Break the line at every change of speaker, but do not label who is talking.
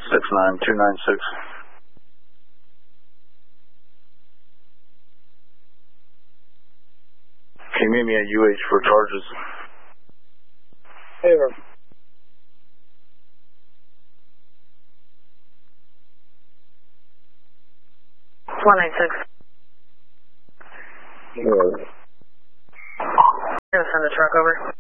69296. Can you meet me at UH for charges?
Favor.
196.
Favor.
Gonna send the truck over.